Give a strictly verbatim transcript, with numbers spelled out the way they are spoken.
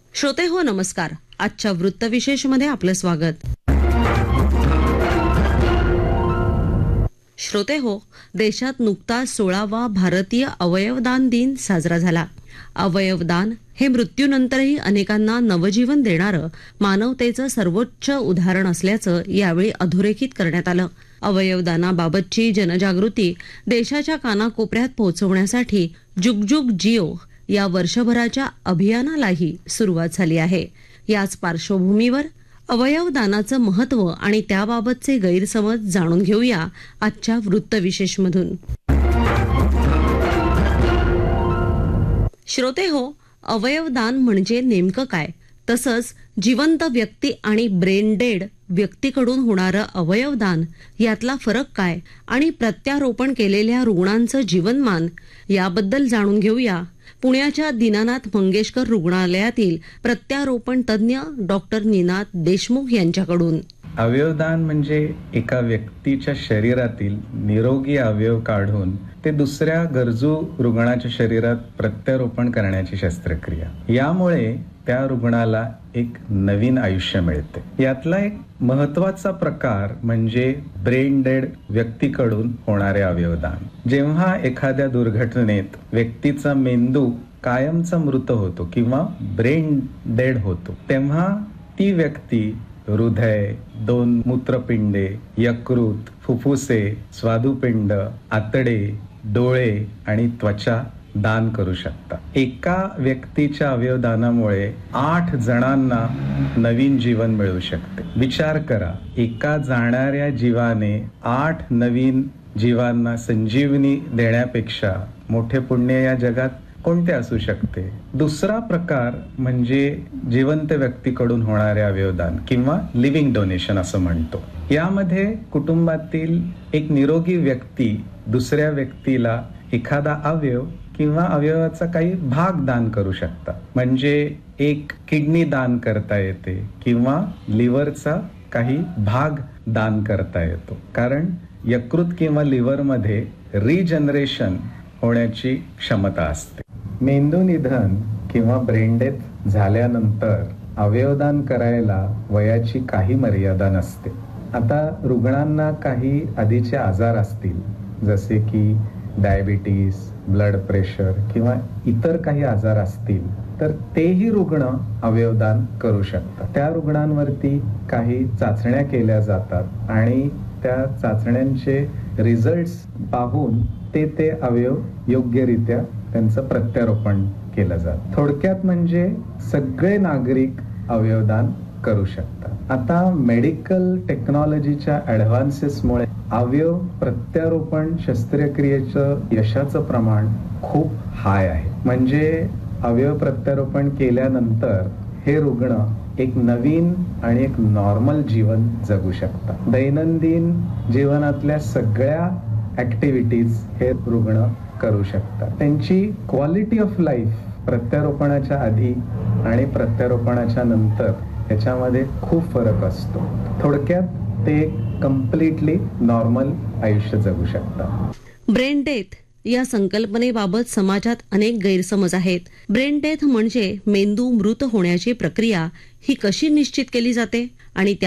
श्रोते हो नमस्कार. आजच्या वृत्तविशेषमध्ये आपलं स्वागत. श्रोते हो, देशात नुकताच सोळावा भारतीय अवयवदान दिन साजरा झाला. अवयवदान हे मृत्यूनंतरही अनेकांना नवजीवन देणारं मानवतेचं सर्वोच्च उदाहरण असल्याचं यावेळी अधोरेखित करण्यात आलं. अवयवदानाबाबतची जनजागृती देशाच्या कानाकोपऱ्यात पोहोचवण्यासाठी जुग जुग जिओ या वर्षभराच्या अभियानालाही सुरुवात झाली आहे. याच पार्श्वभूमीवर अवयवदानाचं महत्त्व आणि त्याबाबतचे गैरसमज जाणून घेऊया आजच्या वृत्तविशेषमधून. श्रोते हो, अवयवदान म्हणजे नेमकं काय, तसंच जिवंत व्यक्ती आणि ब्रेन डेड व्यक्तीकडून होणारं अवयवदान यातला फरक काय आणि प्रत्यारोपण केलेल्या रुग्णांचं जीवनमान याबद्दल जाणून घेऊया पुण्याच्या दीनानाथ मंगेशकर रुग्णालयातील प्रत्यारोपण तज्ज्ञ डॉक्टर निनाद देशमुख यांच्याकडून. अवयवदान म्हणजे एका व्यक्तीच्या शरीरातील निरोगी अवयव काढून ते दुसऱ्या गरजू रुग्णाच्या शरीरात प्रत्यारोपण करण्याची शस्त्रक्रिया. यामुळे त्या रुग्णाला एक नवीन आयुष्य मिळते. यातला एक महत्वाचा प्रकार म्हणजे ब्रेन डेड व्यक्तीकडून होणारे अवयवदान. जेव्हा एखाद्या दुर्घटनेत व्यक्तीचा मेंदू कायमचा मृत होतो किंवा ब्रेन डेड होतो, तेव्हा ती व्यक्ती हृदय, दोन मूत्रपिंडे, यकृत, फुफ्फुसे, स्वादुपिंड, आतडे, डोळे आणि त्वचा दान करू शकता. एका व्यक्तीच्या अवयवदानामुळे आठ जणांना नवीन जीवन मिळू शकते. विचार करा, एका जाणाऱ्या जीवाने आठ नवीन जीवांना संजीवनी देण्यापेक्षा मोठे पुण्य या जगात कोणते असू शकते. दुसरा प्रकार म्हणजे जिवंत व्यक्तीकडून होणारे अवयवदान किंवा लिव्हिंग डोनेशन असं म्हणतो. यामध्ये कुटुंबातील एक निरोगी व्यक्ती दुसऱ्या व्यक्तीला एखादा अवयव किंवा अवयवाचा काही भाग दान करू शकता. म्हणजे एक किडनी दान करता येते किंवा लिव्हरचा काही भाग दान करता येतो. कारण यकृत किंवा लिव्हरमध्ये रिजनरेशन होण्याची क्षमता असते. मेंदू निधन किंवा ब्रेन डेथ झाल्यानंतर अवयवदान करायला वयाची काही मर्यादा नसते. आता रुग्णांना काही आधीचे आजार असतील, जसे की डायबिटीस, ब्लड प्रेशर किंवा इतर काही आजार असतील, तर तेही रुग्ण अवयवदान करू शकतात. त्या रुग्णांवरती काही चाचण्या केल्या जातात आणि त्या चाचण्यांचे रिझल्ट्स पाहून ते ते अवयव योग्यरित्या त्यांचं प्रत्यारोपण केलं जातं. थोडक्यात म्हणजे सगळे नागरिक अवयवदान करू शकतात. आता मेडिकल टेक्नॉलॉजीच्या ऍडव्हान्सेसमुळे अवयव प्रत्यारोपण शस्त्रक्रियेचं यशाचं प्रमाण खूप हाय आहे. म्हणजे अवयव प्रत्यारोपण केल्यानंतर हे रुग्ण एक नवीन आणि एक नॉर्मल जीवन जगू शकतात. दैनंदिन जीवनातल्या सगळ्या ऍक्टिव्हिटीज हे रुग्ण करू शकतात. त्यांची क्वालिटी ऑफ लाईफ प्रत्यारोपणाच्या आधी आणि प्रत्यारोपणाच्या नंतर याच्यामध्ये खूप फरक असतो. थोडक्यात ते कम्प्लिटली नॉर्मल आयुष्य जगू शकतात. ब्रेन डेथ या संकल्पनेबाबत समाजात अनेक गैरसमज आहेत. ब्रेन डेथ म्हणजे मेंदू मृत होण्याची प्रक्रिया ही कशी निश्चित केली जाते आणि